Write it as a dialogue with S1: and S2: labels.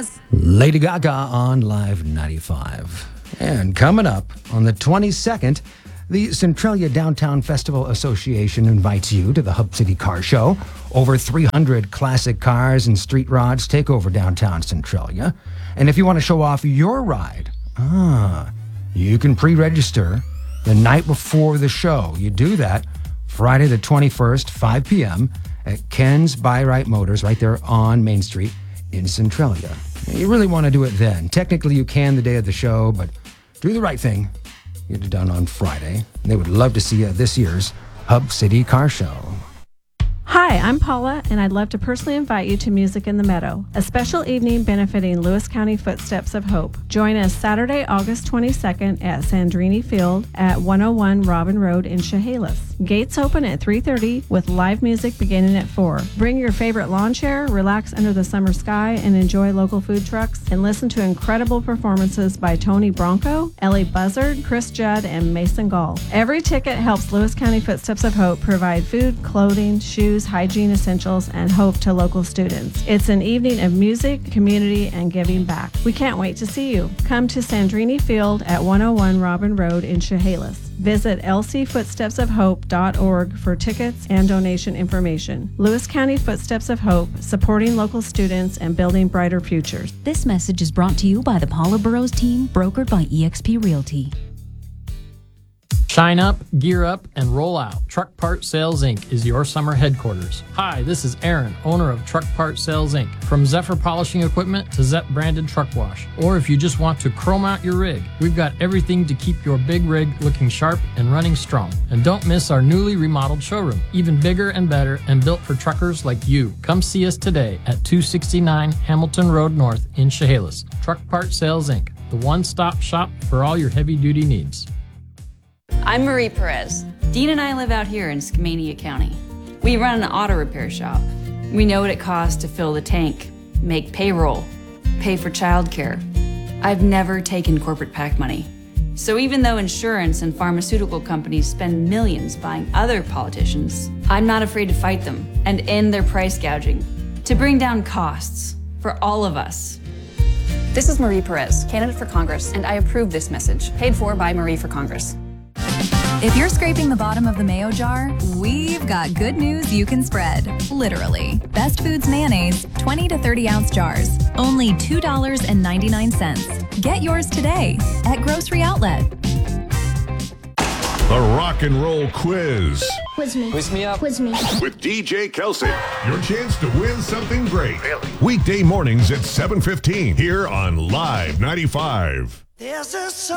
S1: Lady Gaga on Live 95. And coming up on the 22nd, the Centralia Downtown Festival Association invites you to the Hub City Car Show. Over 300 classic cars and street rods take over downtown Centralia. And if you want to show off your ride, you can pre-register the night before the show. You do that Friday the 21st, 5 p.m. at Ken's Buy Right Motors right there on Main Street in Centralia. You really want to do it then. Technically, you can the day of the show, but do the right thing. Get it done on Friday. They would love to see you at this year's Hub City Car Show.
S2: Hi, I'm Paula, and I'd love to personally invite you to Music in the Meadow, a special evening benefiting Lewis County Footsteps of Hope. Join us Saturday, August 22nd at Sandrini Field at 101 Robin Road in Chehalis. Gates open at 3:30 with live music beginning at 4. Bring your favorite lawn chair, relax under the summer sky, and enjoy local food trucks, and listen to incredible performances by Tony Bronco, Ellie Buzzard, Chris Judd, and Mason Gall. Every ticket helps Lewis County Footsteps of Hope provide food, clothing, shoes, hygiene essentials, and hope to local students. It's an evening of music, community, and giving back. We can't wait to see you. Come to Sandrini Field at 101 Robin Road in Chehalis. Visit lcfootstepsofhope.org for tickets and donation information. Lewis County Footsteps of Hope, supporting local students and building brighter futures.
S3: This message is brought to you by the Paula Burrows team, brokered by eXp Realty.
S4: Shine up, gear up, and roll out. Truck Part Sales Inc. is your summer headquarters. Hi, this is Aaron, owner of Truck Part Sales Inc. From Zephyr polishing equipment to Zep branded truck wash. Or if you just want to chrome out your rig, we've got everything to keep your big rig looking sharp and running strong. And don't miss our newly remodeled showroom, even bigger and better and built for truckers like you. Come see us today at 269 Hamilton Road North in Chehalis. Truck Part Sales Inc., the one-stop shop for all your heavy-duty needs.
S5: I'm Marie Perez. Dean and I live out here in Skamania County. We run an auto repair shop. We know what it costs to fill the tank, make payroll, pay for childcare. I've never taken corporate PAC money. So even though insurance and pharmaceutical companies spend millions buying other politicians, I'm not afraid to fight them and end their price gouging to bring down costs for all of us.
S6: This is Marie Perez, candidate for Congress, and I approve this message, paid for by Marie for Congress.
S7: If you're scraping the bottom of the mayo jar, we've got good news you can spread. Literally. Best Foods mayonnaise, 20 to 30 ounce jars, only $2.99. Get yours today at Grocery Outlet.
S8: The Rock and Roll Quiz.
S9: Quiz me.
S10: Quiz me up.
S9: Quiz me.
S8: With DJ Kelsey. Your chance to win something great. Weekday mornings at 7:15 here on Live 95.
S11: There's a